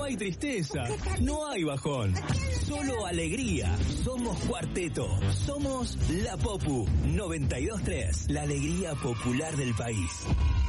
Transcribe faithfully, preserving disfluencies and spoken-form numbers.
no hay tristeza, no hay bajón, solo alegría. Somos Cuarteto, somos La Popu noventa y dos tres, la alegría popular del país.